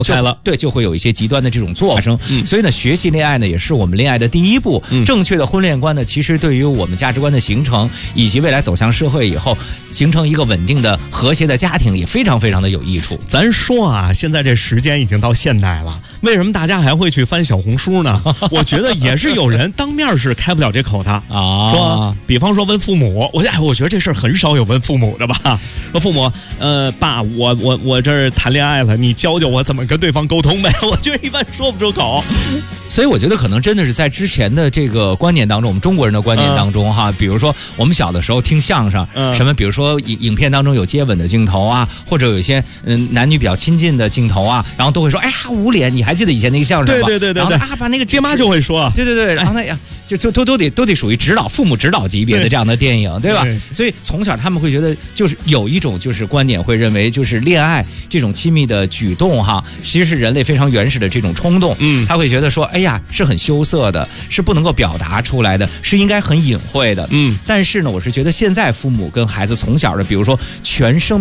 对，就会有一些极端的这种做法发生。所以呢，学习恋爱呢，也是我们恋爱的第一步。正确的婚恋观呢，其实对于我们价值观的形成，以及未来走向社会以后，形成一个稳定的、和谐的家庭，也非常非常的有益处。 咱说啊，现在这时间已经到现代了，为什么大家还会去翻小红书呢？我觉得也是有人当面是开不了这口的啊。说，比方说问父母，我觉得这事儿很少有问父母的吧？说父母，爸，我这儿谈恋爱了，你教教我怎么跟对方沟通呗？我觉得一般说不出口。 所以我觉得可能真的是在之前的这个观念当中，我们中国人的观念当中哈，比如说我们小的时候听相声，什么比如说影片当中有接吻的镜头啊，或者有一些男女比较亲近的镜头啊，然后都会说，哎呀捂脸，你还记得以前那个相声吗？ 对， 然后啊把那个爹妈就会说， 对，然后那呀就都得属于父母指导级别的这样的电影，对吧？所以从小他们会觉得就是有一种就是观点会认为就是恋爱这种亲密的举动哈，其实是人类非常原始的这种冲动，他会觉得说，哎呀是很羞涩的，是不能够表达出来的，是应该很隐晦的，但是呢，我是觉得现在父母跟孩子从小的，比如说全生